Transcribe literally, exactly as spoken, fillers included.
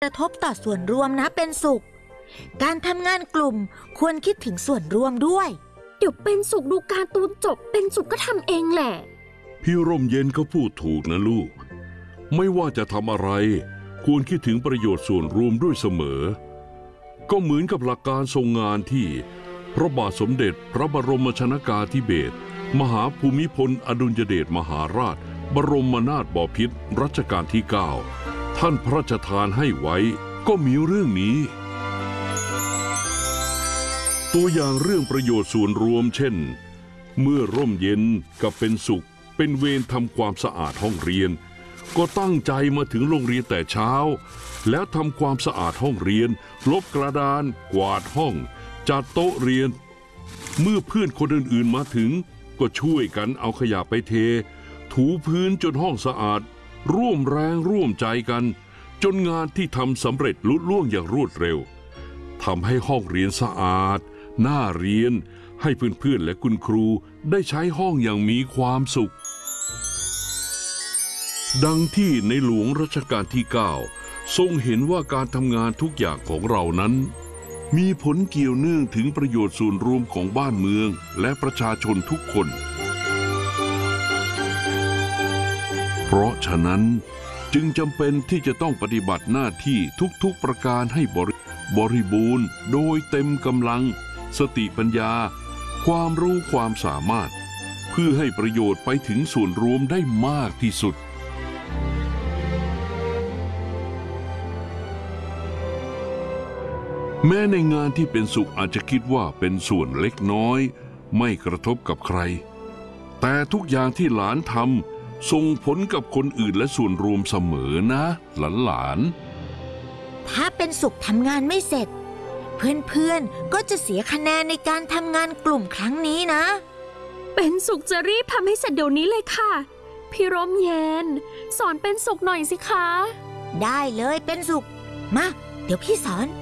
กระทบต่อส่วนรวมนะเป็นสุขการทำงานกลุ่มควรคิดถึงส่วนรวมด้วยเดี๋ยวเป็นสุขดูการ์ตูนจบเป็นสุขก็ทำเองแหละพี่ร่มเย็นก็พูดถูกนะลูกไม่ว่าจะทำอะไรควรคิดถึงประโยชน์ส่วนรวมด้วยเสมอก็เหมือนกับหลักการทรงงานที่พระบาทสมเด็จพระบรมชนกาธิเบศรมหาภูมิพลอดุลยเดชมหาราชบรมนาถบพิตรรัชกาลที่เก้าท่านพระราชทานให้ไว้ก็มีเรื่องนี้ตัวอย่างเรื่องประโยชน์ส่วนรวมเช่นเมื่อร่มเย็นกับเป็นสุขเป็นเวรทำความสะอาดห้องเรียนก็ตั้งใจมาถึงโรงเรียนแต่เช้าแล้วทำความสะอาดห้องเรียนลบกระดานกวาดห้องจัดโต๊ะเรียนเมื่อเพื่อนคนอื่นๆมาถึงก็ช่วยกันเอาขยะไปเทถูพื้นจนห้องสะอาดร่วมแรงร่วมใจกันจนงานที่ทำสำเร็จลุล่วงอย่างรวดเร็วทำให้ห้องเรียนสะอาดน่าเรียนให้เพื่อนๆและคุณครูได้ใช้ห้องอย่างมีความสุขดังที่ในหลวงรัชกาลที่เก้าทรงเห็นว่าการทำงานทุกอย่างของเรานั้นมีผลเกี่ยวเนื่องถึงประโยชน์ส่วนรวมของบ้านเมืองและประชาชนทุกคนเพราะฉะนั้นจึงจำเป็นที่จะต้องปฏิบัติหน้าที่ทุกๆประการให้บริบริบูรณ์โดยเต็มกำลังสติปัญญาความรู้ความสามารถเพื่อให้ประโยชน์ไปถึงส่วนรวมได้มากที่สุดแม้ในงานที่เป็นสุขอาจจะคิดว่าเป็นส่วนเล็กน้อยไม่กระทบกับใครแต่ทุกอย่างที่หลานทำส่งผลกับคนอื่นและส่วนรวมเสมอนะหลานๆถ้าเป็นสุขทำงานไม่เสร็จเพื่อนๆก็จะเสียคะแนนในการทำงานกลุ่มครั้งนี้นะเป็นสุขจะรีบทำให้เสร็จเดี๋ยวนี้เลยค่ะพี่ร่มเย็นสอนเป็นสุขหน่อยสิคะได้เลยเป็นสุขมาเดี๋ยวพี่สอน